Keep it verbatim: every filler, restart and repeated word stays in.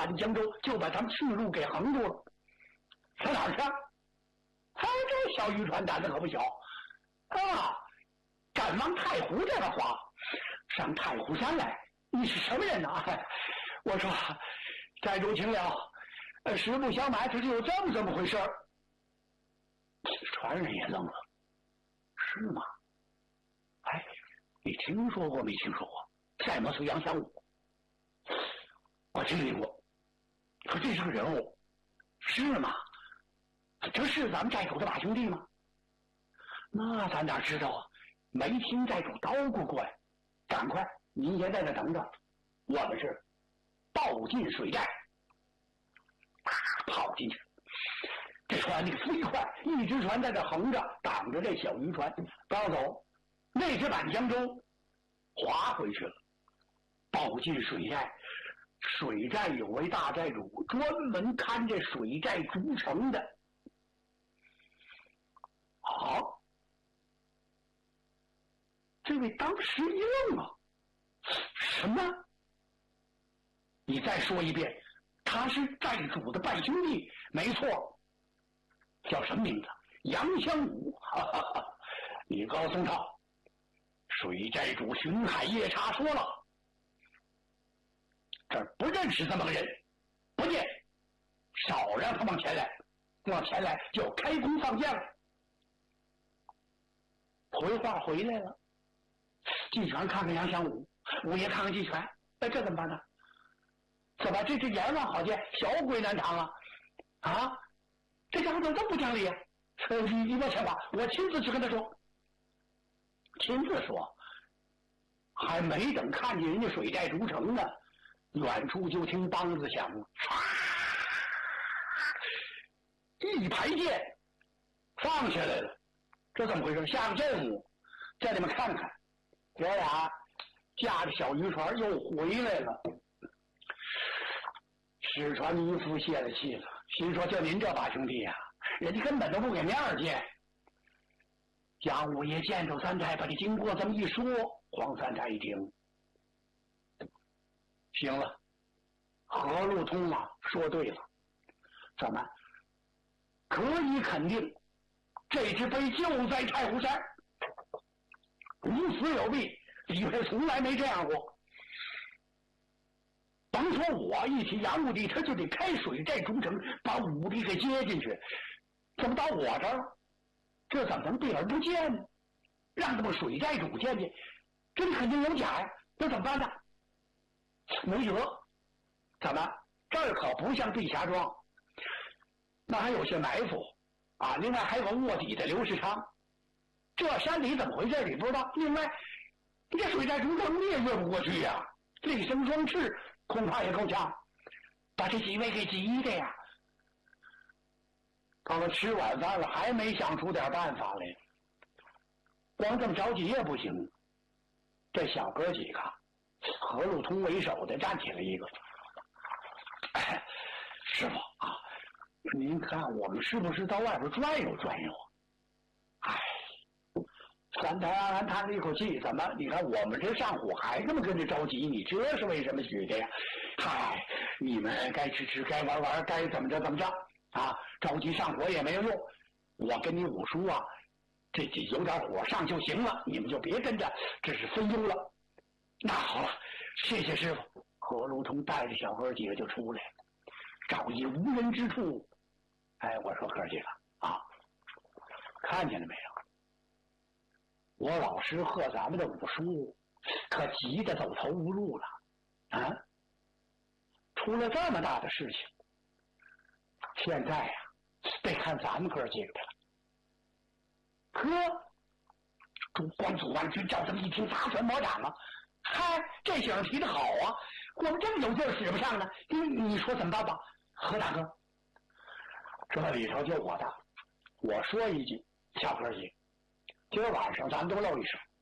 万江州就把他们去路给横住了。上哪儿去？哎，这小渔船胆子可不小啊！赶往太湖这个话，上太湖山来，你是什么人呢？我说，寨主请了，呃，实不相瞒，这就有这么这么回事儿。船人也愣了，是吗？哎，你听说过没听说过？赛马随杨香武，我经历过。可这是个人物，是吗？这是咱们寨主的把兄弟吗？那咱哪知道啊？没听寨主叨咕过来。赶快，您先在这等着，我们是抱进水寨，跑进去。这船那个飞快，一只船在这横着，挡着这小渔船不要走。那只满江舟划回去了，抱进水寨。水寨有位大寨主，专门看这水寨筑城的。好，这位当时一愣啊，什么？你再说一遍，他是寨主的拜兄弟，没错。叫什么名字？杨香武。哈哈哈！你告诉他，水寨主巡海夜叉说了，这儿不认识这么个人，不见，少让他往前来，往前来就开弓放箭了。回话回来了，季全看看杨香武，武爷看看季全，哎，这怎么办呢？怎么这只阎王好见，小鬼难藏啊？啊，这家伙怎么这么不讲理啊？呃，你你别牵挂，我亲自去跟他说。亲自说，还没等看见人家水寨筑城呢，远处就听梆子响了，一排箭放下来了。这怎么回事？下个阵务，叫你们看看，哥俩驾着小渔船又回来了。史传一夫泄了气了，心说：就您这把兄弟呀、啊，人家根本都不给面见。杨五爷见着三太把这经过这么一说，黄三太一听，行了，何路通啊，说对了，怎么可以肯定，这只碑就在太湖山，无死有弊，李逵从来没这样过。甭说我一提杨武帝，他就得开水寨筑城，把武帝给接进去，怎么到我这儿了？这怎么能避而不见呢？让他们水寨主见见，这里肯定有假呀，那怎么办呢？没辙，怎么这儿可不像碧霞庄，那还有些埋伏啊，另外还有个卧底的刘世昌，这山里怎么回事你不知道。另外这水寨筑城你也越不过去呀、啊，厉声双翅恐怕也够呛，把这几位给急的呀。到了吃晚饭了，还没想出点办法来，光这么着急也不行。这小哥几个，何路通为首的站起来一个，哎，师傅啊，您看我们是不是到外边转悠转悠？哎，三太阿兰叹了一口气，怎么？你看我们这上火还这么跟着着急，你这是为什么许的呀？嗨，你们该吃吃，该玩玩，该怎么着怎么着。啊，着急上火也没有用，我跟你五叔啊，这这有点火上就行了，你们就别跟着，这是分忧了。那好了，谢谢师傅。何路通带着小哥几个就出来了，找一无人之处。哎，我说哥几个啊，看见了没有？我老师和咱们的五叔可急得走投无路了啊！出了这么大的事情。现在呀、啊，得看咱们哥几个的了。呵，主关祖万军照这么一听，砸拳魔掌啊！嗨，这醒提的好啊！我们这么有劲儿使不上呢，你你说怎么办吧？何大哥，这里头就我的，我说一句，小哥几，今儿晚上咱都露一手。